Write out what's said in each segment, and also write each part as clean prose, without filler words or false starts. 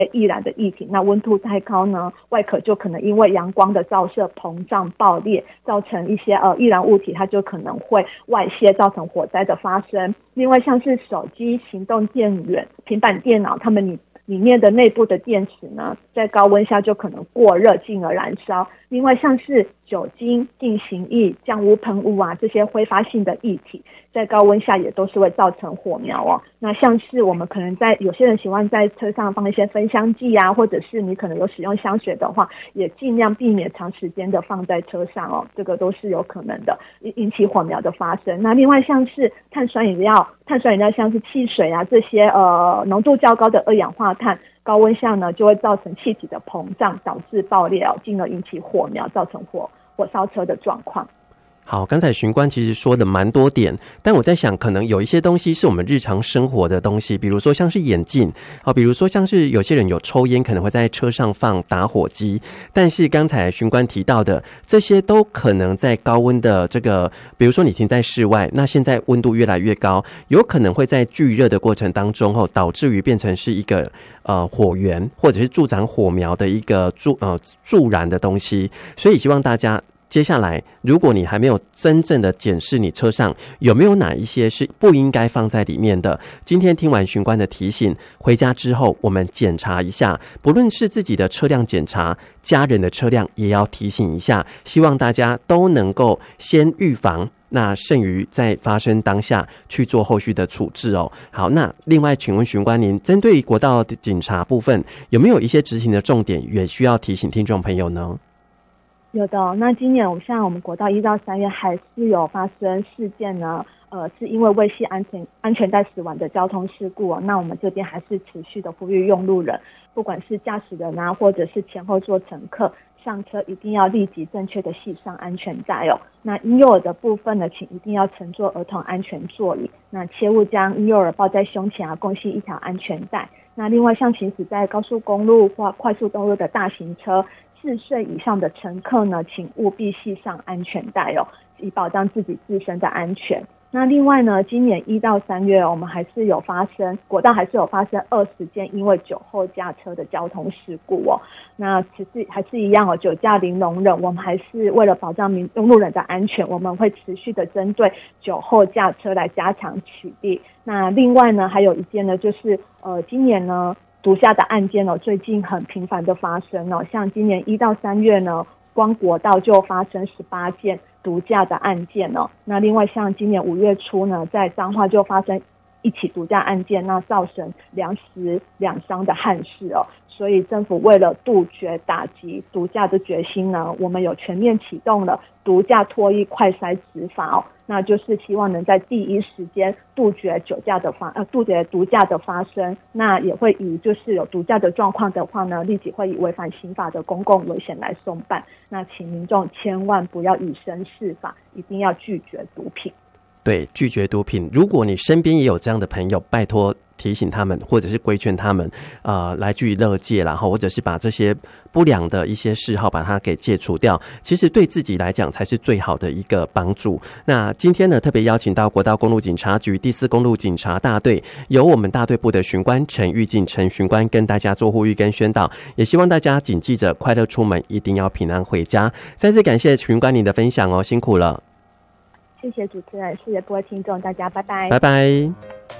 易燃的液体，那温度太高呢，外壳就可能因为阳光的照射膨胀爆裂，造成一些易燃物体，它就可能会外泄，造成火灾的发生。另外像是手机、行动电源、平板电脑，它们里面的内部的电池呢，在高温下就可能过热，进而燃烧。另外像是酒精、定型液、浆污喷雾啊，这些挥发性的液体，在高温下也都是会造成火苗哦。那像是我们可能有些人喜欢在车上放一些芬香剂啊，或者是你可能有使用香水的话，也尽量避免长时间的放在车上哦，这个都是有可能的引起火苗的发生。那另外像是碳酸饮料像是汽水啊，这些浓度较高的二氧化碳，高温下呢就会造成气体的膨胀，导致爆裂哦，进而引起火苗，造成火烧车的状况。 好，刚才巡官其实说的蛮多点，但我在想可能有一些东西是我们日常生活的东西，比如说像是眼镜，比如说像是有些人有抽烟，可能会在车上放打火机，但是刚才巡官提到的这些都可能在高温的这个，比如说你停在室外，那现在温度越来越高，有可能会在聚热的过程当中导致于变成是一个火源，或者是助长火苗的一个助燃的东西，所以希望大家接下来，如果你还没有真正的检视你车上有没有哪一些是不应该放在里面的，今天听完巡官的提醒，回家之后我们检查一下，不论是自己的车辆检查，家人的车辆也要提醒一下，希望大家都能够先预防，那剩余在发生当下去做后续的处置哦。好，那另外请问巡官您针对国道警察部分有没有一些执行的重点也需要提醒听众朋友呢？ 有的，那今年像我们国道1到3月还是有发生事件呢，是因为未系安全带死亡的交通事故哦。那我们这边还是持续的呼吁用路人，不管是驾驶人啊，或者是前后座乘客，上车一定要立即正确的系上安全带哦。那婴幼儿的部分呢，请一定要乘坐儿童安全座椅，那切勿将婴幼儿抱在胸前啊，共系一条安全带。那另外像行驶在高速公路或快速道路的大型车，4岁以上的乘客呢，请务必系上安全带哦，以保障自己自身的安全。那另外呢，今年1到3月我们国道还是有发生20件因为酒后驾车的交通事故哦。那其实还是一样哦，酒驾零容忍，我们还是为了保障用路人的安全，我们会持续的针对酒后驾车来加强取缔。那另外呢，还有一件呢，就是今年呢毒驾的案件最近很频繁的发生像今年1到3月呢，光国道就发生18件毒驾的案件那另外像今年5月初呢，在彰化就发生1起毒驾案件，那造成2死2伤的憾事所以政府为了杜绝打击毒驾的决心呢，我们有全面启动了毒驾脱役快筛执法那就是希望能在第一时间杜绝毒驾的发生。那也会以就是有毒驾的状况的话呢，立即会以违反刑法的公共危险来送办。那请民众千万不要以身试法，一定要拒绝毒品。 对，拒绝毒品。如果你身边也有这样的朋友，拜托提醒他们，或者是规劝他们，来据乐戒啦，或者是把这些不良的一些嗜好把它给戒除掉。其实对自己来讲才是最好的一个帮助。那今天呢，特别邀请到国道公路警察局第4公路警察大队，由我们大队部的巡官陈玉进陈巡官跟大家做呼吁跟宣导，也希望大家谨记着快乐出门，一定要平安回家。再次感谢巡官您的分享辛苦了。 谢谢主持人，谢谢各位听众，大家拜拜。 拜拜。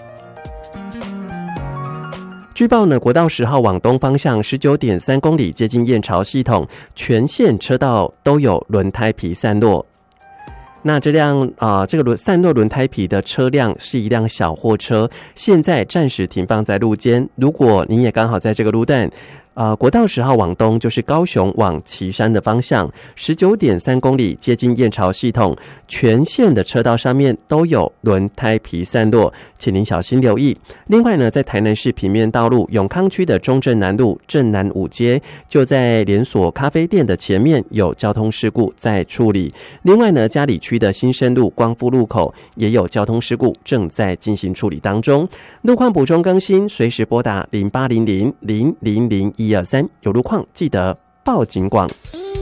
据报呢，国道10号往东方向 19.3 公里接近燕巢系统，全线车道都有轮胎皮散落。那这个散落轮胎皮的车辆是一辆小货车，现在暂时停放在路肩。如果您也刚好在这个路段，国道10号往东就是高雄往旗山的方向 19.3 公里接近燕巢系统，全线的车道上面都有轮胎皮散落，请您小心留意。另外呢，在台南市平面道路永康区的中正南路正南5街，就在连锁咖啡店的前面有交通事故在处理。另外呢，嘉里区的新生路光复路口也有交通事故正在进行处理当中。路况补充更新，随时拨打0800 000 123，有路况记得报警广。